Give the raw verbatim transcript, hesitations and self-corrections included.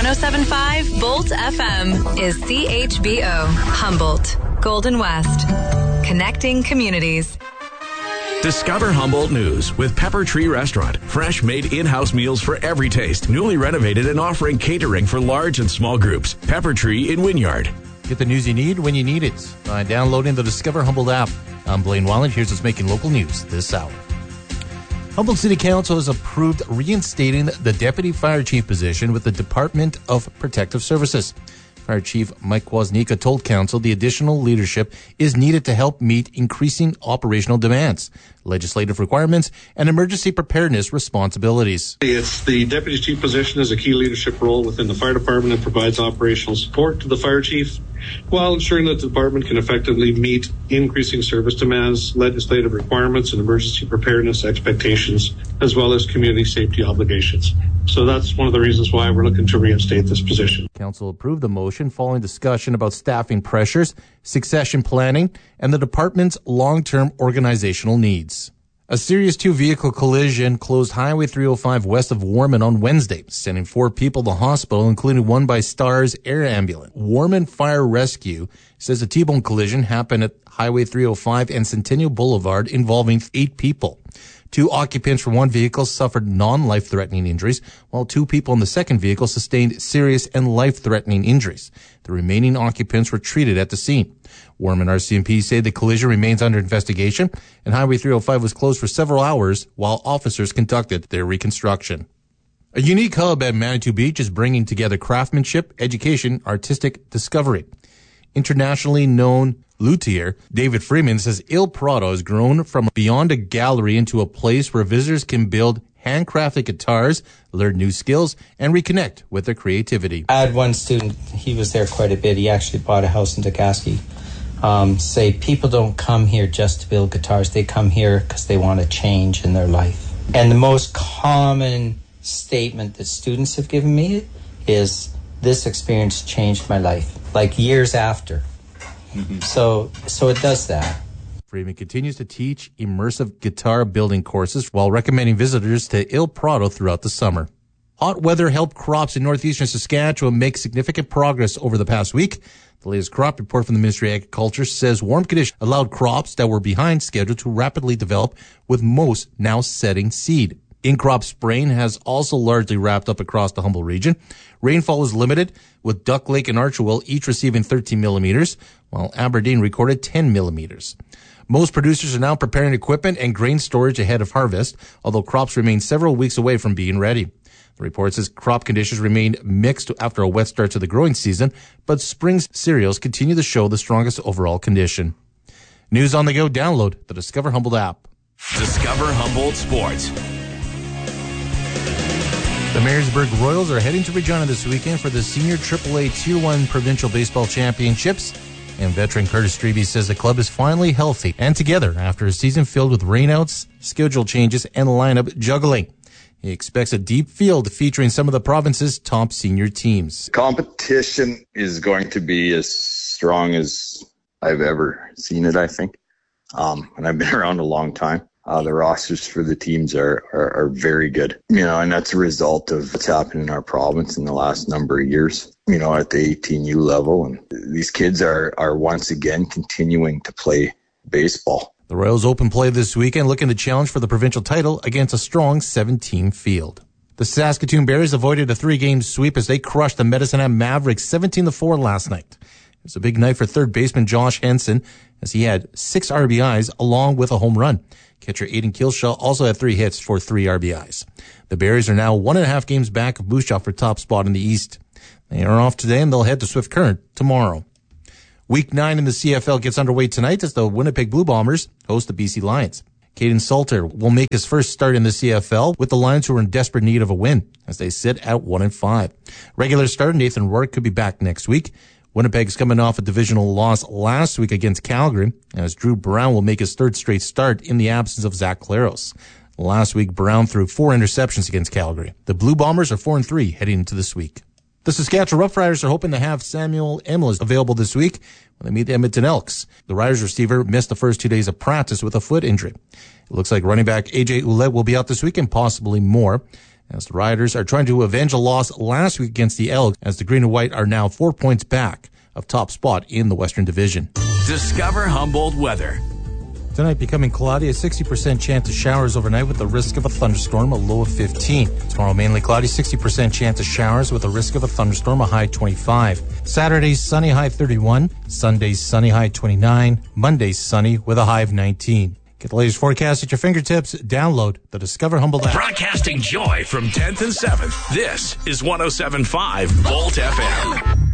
one oh seven point five Bolt F M is C H B O, Humboldt, Golden West. Connecting communities. Discover Humboldt News with Pepper Tree Restaurant. Fresh made in-house meals for every taste. Newly renovated and offering catering for large and small groups. Pepper Tree in Wynyard. Get the news you need when you need it by downloading the Discover Humboldt app. I'm Blaine Wallen. Here's what's making local news this hour. Humboldt City Council has approved reinstating the deputy fire chief position with the Department of Protective Services. Fire Chief Mike Woznica told Council the additional leadership is needed to help meet increasing operational demands, legislative requirements, and emergency preparedness responsibilities. It's the deputy chief position is a key leadership role within the fire department and provides operational support to the fire chief while ensuring that the department can effectively meet increasing service demands, legislative requirements, and emergency preparedness expectations, as well as community safety obligations. So that's one of the reasons why we're looking to reinstate this position. Council approved the motion following discussion about staffing pressures, succession planning, and the department's long-term organizational needs. A Series two vehicle collision closed Highway three oh five west of Warman on Wednesday, sending four people to the hospital, including one by Stars Air Ambulance. Warman Fire Rescue says a T-bone collision happened at Highway three oh five and Centennial Boulevard involving eight people. Two occupants from one vehicle suffered non-life-threatening injuries, while two people in the second vehicle sustained serious and life-threatening injuries. The remaining occupants were treated at the scene. Warman R C M P say the collision remains under investigation, and Highway three oh five was closed for several hours while officers conducted their reconstruction. A unique hub at Manitou Beach is bringing together craftsmanship, education, artistic discovery. Internationally known luthier David Freeman says Il Prado has grown from beyond a gallery into a place where visitors can build handcrafted guitars, learn new skills, and reconnect with their creativity. I had one student, he was there quite a bit. He actually bought a house in Dekaski. Um, say people don't come here just to build guitars. They come here because they want a change in their life. And the most common statement that students have given me is, this experience changed my life, like years after. Mm-hmm. So, so it does that. Freeman continues to teach immersive guitar building courses while recommending visitors to Il Prado throughout the summer. Hot weather helped crops in northeastern Saskatchewan make significant progress over the past week. The latest crop report from the Ministry of Agriculture says warm conditions allowed crops that were behind schedule to rapidly develop, with most now setting seed. In-crop spraying has also largely wrapped up across the Humboldt region. Rainfall was limited, with Duck Lake and Archewell each receiving thirteen millimeters, while Aberdeen recorded ten millimeters. Most producers are now preparing equipment and grain storage ahead of harvest, although crops remain several weeks away from being ready. The report says crop conditions remain mixed after a wet start to the growing season, but spring cereals continue to show the strongest overall condition. News on the go, download the Discover Humboldt app. Discover Humboldt Sports. The Marysburg Royals are heading to Regina this weekend for the Senior triple A Tier one Provincial Baseball Championships. And veteran Curtis Strebe says the club is finally healthy and together after a season filled with rainouts, schedule changes, and lineup juggling. He expects a deep field featuring some of the province's top senior teams. Competition is going to be as strong as I've ever seen it, I think. Um, and I've been around a long time. Uh, the rosters for the teams are, are, are very good, you know, and that's a result of what's happened in our province in the last number of years, you know, at the eighteen U level. And these kids are, are once again continuing to play baseball. The Royals open play this weekend, looking to challenge for the provincial title against a strong seven-team field. The Saskatoon Bears avoided a three-game sweep as they crushed the Medicine Hat Mavericks seventeen to four last night. It was a big night for third baseman Josh Henson, as he had six R B Is along with a home run. Catcher Aiden Kilshaw also had three hits for three R B Is. The Bears are now one and a half games back of Moose Jaw for top spot in the East. They are off today and they'll head to Swift Current tomorrow. Week nine in the C F L gets underway tonight as the Winnipeg Blue Bombers host the B C Lions. Caden Salter will make his first start in the C F L with the Lions, who are in desperate need of a win as they sit at one and five. Regular starter Nathan Rourke could be back next week. Winnipeg's coming off a divisional loss last week against Calgary, as Drew Brown will make his third straight start in the absence of Zach Claros. Last week, Brown threw four interceptions against Calgary. The Blue Bombers are four and three heading into this week. The Saskatchewan Roughriders are hoping to have Samuel Emlis available this week when they meet the Edmonton Elks. The Riders receiver missed the first two days of practice with a foot injury. It looks like running back A J Ouellette will be out this week and possibly more, as the Riders are trying to avenge a loss last week against the Elks, as the Green and White are now four points back of top spot in the Western Division. Discover Humboldt weather. Tonight becoming cloudy, a sixty percent chance of showers overnight with the risk of a thunderstorm, a low of fifteen. Tomorrow mainly cloudy, sixty percent chance of showers with a risk of a thunderstorm, a high twenty-five. Saturday sunny, high thirty-one. Sunday sunny, high twenty-nine. Monday sunny with a high of nineteen. Get the latest forecast at your fingertips. Download the Discover Humboldt app. Broadcasting joy from tenth and seventh. This is one oh seven point five Volt F M.